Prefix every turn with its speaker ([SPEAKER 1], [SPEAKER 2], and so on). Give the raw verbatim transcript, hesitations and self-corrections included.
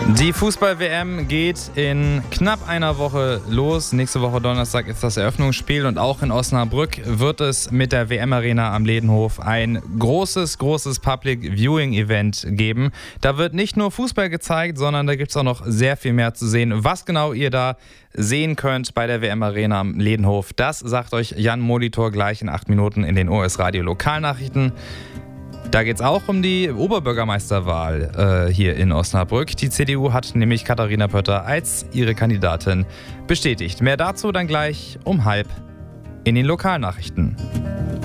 [SPEAKER 1] Die Fußball-W M geht in knapp einer Woche los. Nächste Woche Donnerstag ist das Eröffnungsspiel und auch in Osnabrück wird es mit der W M-Arena am Ledenhof ein großes, großes Public-Viewing-Event geben. Da wird nicht nur Fußball gezeigt, sondern da gibt es auch noch sehr viel mehr zu sehen. Was genau ihr da sehen könnt bei der W M-Arena am Ledenhof, das sagt euch Jan Molitor gleich in acht Minuten in den O S Radio Lokalnachrichten. Da geht es auch um die Oberbürgermeisterwahl äh, hier in Osnabrück. Die C D U hat nämlich Katharina Pötter als ihre Kandidatin bestätigt. Mehr dazu dann gleich um halb in den Lokalnachrichten.